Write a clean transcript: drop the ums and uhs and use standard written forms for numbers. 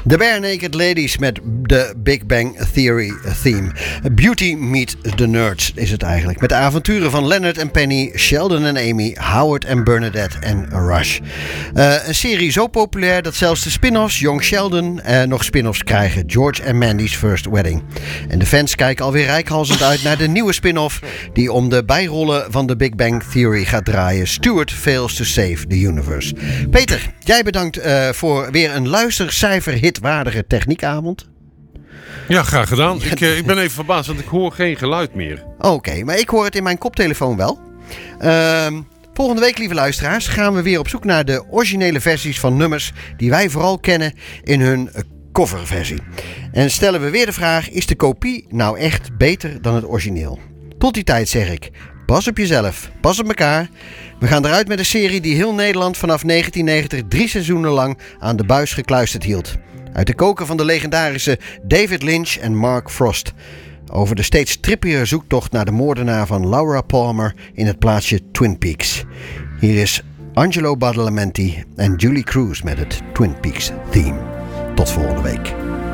The Bare Naked Ladies met de Big Bang Theory theme. Beauty Meet the Nerds is het eigenlijk. Met de avonturen van Leonard en Penny, Sheldon en Amy, Howard en Bernadette en Rush. Een serie zo populair dat zelfs de spin-offs Young Sheldon nog spin-offs krijgen. George en Mandy's First Wedding. En de fans kijken alweer reikhalzend uit naar de nieuwe spin-off die om de bijrollen van de Big Bang Theory gaat draaien. Stuart Fails to Save the Universe. Peter, jij bedankt voor weer een luistercijfer-hitwaardige techniekavond. Ja, graag gedaan. Ik ben even verbaasd, want ik hoor geen geluid meer. Oké, maar ik hoor het in mijn koptelefoon wel. Volgende week, lieve luisteraars, gaan we weer op zoek naar de originele versies van nummers die wij vooral kennen in hun coverversie. En stellen we weer de vraag, is de kopie nou echt beter dan het origineel? Tot die tijd zeg ik, pas op jezelf, pas op elkaar. We gaan eruit met een serie die heel Nederland vanaf 1990 3 seizoenen lang aan de buis gekluisterd hield. Uit de koker van de legendarische David Lynch en Mark Frost. Over de steeds trippier zoektocht naar de moordenaar van Laura Palmer in het plaatsje Twin Peaks. Hier is Angelo Badalamenti en Julie Cruz met het Twin Peaks theme. Tot volgende week.